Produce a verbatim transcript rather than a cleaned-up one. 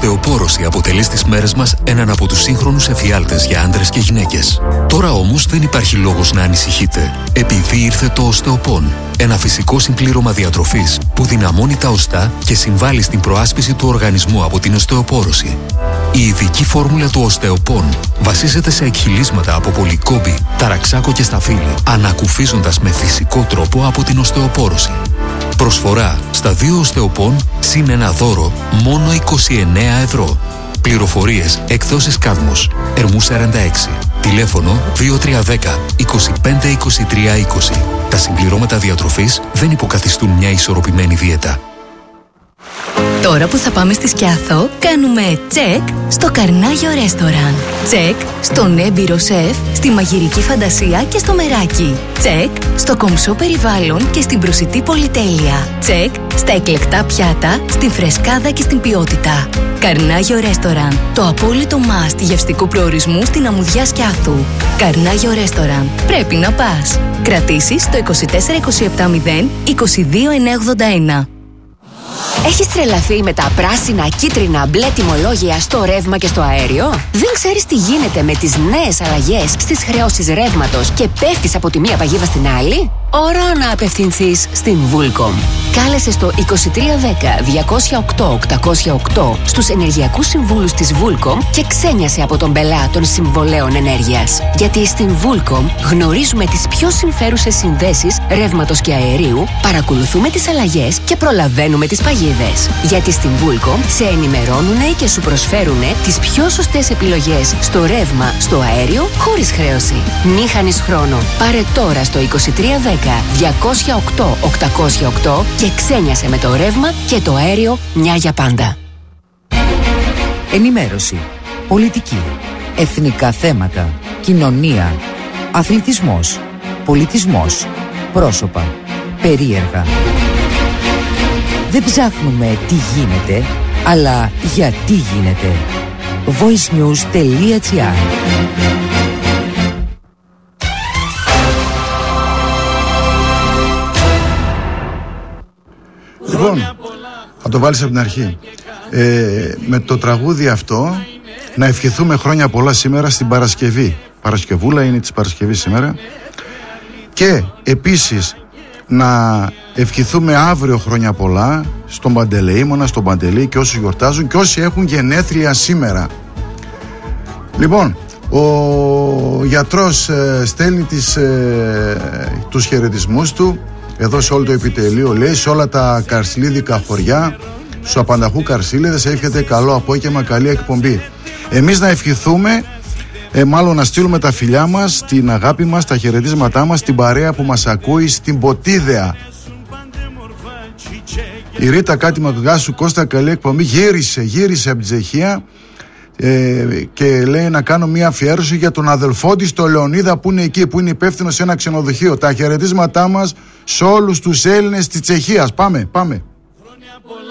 οστεοπόρωση αποτελεί στις μέρες μας έναν από τους σύγχρονους εφιάλτες για άντρες και γυναίκες. Τώρα όμως δεν υπάρχει λόγος να ανησυχείτε, επειδή ήρθε το Osteopon, ένα φυσικό συμπλήρωμα διατροφής που δυναμώνει τα οστά και συμβάλλει στην προάσπιση του οργανισμού από την οστεοπόρωση. Η ειδική φόρμουλα του Osteopon βασίζεται σε εκχυλίσματα από πολυκόμπη, ταραξάκο και σταφύλι, ανακουφίζοντας με φυσικό τρόπο από την οστεοπόρωση. Προσφορά στα δύο Osteopon συν ένα δώρο μόνο είκοσι εννέα ευρώ. Πληροφορίες εκδόσεις Κάδμος, Ερμού σαράντα έξι. Τηλέφωνο δύο τρία ένα μηδέν είκοσι πέντε είκοσι τρία είκοσι. Τα συμπληρώματα διατροφής δεν υποκαθιστούν μια ισορροπημένη δίαιτα. Τώρα που θα πάμε στη Σκιάθο, κάνουμε τσεκ στο Καρνάγιο Ρέστοραν. Τσεκ στον έμπειρο σεφ, στη μαγειρική φαντασία και στο μεράκι. Τσεκ στο κομψό περιβάλλον και στην προσιτή πολυτέλεια. Τσεκ στα εκλεκτά πιάτα, στην φρεσκάδα και στην ποιότητα. Καρνάγιο Ρέστοραν, το απόλυτο must γευστικού προορισμού στην αμμουδιά Σκιάθου. Καρνάγιο Ρέστοραν, πρέπει να πας. Κρατήσεις στο είκοσι τέσσερα είκοσι επτά μηδέν είκοσι δύο εννιακόσια ογδόντα ένα. Έχεις τρελαθεί με τα πράσινα, κίτρινα, μπλε τιμολόγια στο ρεύμα και στο αέριο? Δεν ξέρεις τι γίνεται με τις νέες αλλαγές στις χρεώσεις ρεύματος και πέφτεις από τη μία παγίδα στην άλλη? Ώρα να απευθυνθείς στην Vulcom. Κάλεσε στο είκοσι τρία δέκα διακόσια οκτώ οκτακόσια οκτώ στους ενεργειακούς συμβούλους της Vulcom και ξένιασε από τον πελά των συμβολέων ενέργειας. Γιατί στην Vulcom γνωρίζουμε τις πιο συμφέρουσες συνδέσεις ρεύματος και αερίου, παρακολουθούμε τις αλλαγές και προλαβαίνουμε τις παγίδες. Γιατί στην Vulcom σε ενημερώνουνε και σου προσφέρουνε τις πιο σωστές επιλογές στο ρεύμα, στο αέριο, χωρίς χρέωση. Μη χάνεις χρόνο. Πάρε τώρα στο είκοσι τρία δέκα διακόσια οκτώ οκτακόσια οκτώ και ξένιασε με το ρεύμα και το αέριο μια για πάντα. Ενημέρωση, πολιτική, εθνικά θέματα, κοινωνία, αθλητισμός, πολιτισμός, πρόσωπα, περίεργα. Δεν ψάχνουμε τι γίνεται, αλλά γιατί γίνεται. voicenews τελεία gr. Λοιπόν, θα το βάλεις από την αρχή. Ε, με το τραγούδι αυτό να ευχηθούμε χρόνια πολλά σήμερα στην Παρασκευή. Παρασκευούλα είναι της Παρασκευής σήμερα. Και επίσης να ευχηθούμε αύριο χρόνια πολλά στον Παντελεήμονα, στον Παντελή και όσοι γιορτάζουν και όσοι έχουν γενέθλια σήμερα. Λοιπόν, ο γιατρός ε, στέλνει τις, ε, τους χαιρετισμούς του εδώ σε όλο το επιτελείο, λέει, σε όλα τα καρσιλίδικα χωριά, στους απανταχού καρσίλιδες, εύχεται καλό απόγευμα, καλή εκπομπή. Εμείς να ευχηθούμε, ε, μάλλον να στείλουμε τα φιλιά μας, την αγάπη μας, τα χαιρετίσματά μας, την παρέα που μας ακούει στην Ποτίδεα. Η Ρίτα κάτι μακριά σου, Κώστα, καλή εκπομπή. Γύρισε, γύρισε από την Τσεχία ε, και λέει να κάνω μια αφιέρωση για τον αδελφό της, τον Λεωνίδα, που είναι εκεί, που είναι υπεύθυνο σε ένα ξενοδοχείο. Τα χαιρετίσματά μας σε όλους τους Έλληνες της Τσεχίας. Πάμε, πάμε.